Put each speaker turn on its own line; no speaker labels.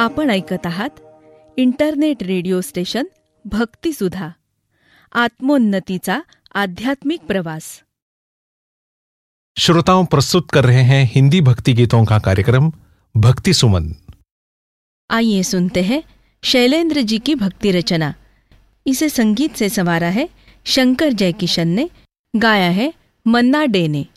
आपण ऐकत आहात इंटरनेट रेडिओ स्टेशन भक्तिसुधा, आत्मोन्नतीचा आध्यात्मिक प्रवास।
श्रोताओं, प्रस्तुत कर रहे हैं हिंदी भक्ति गीतों का कार्यक्रम भक्ति सुमन।
आइए सुनते हैं शैलेंद्र जी की भक्ति रचना। इसे संगीत से संवारा है शंकर जयकिशन ने, गाया है मन्ना डे ने।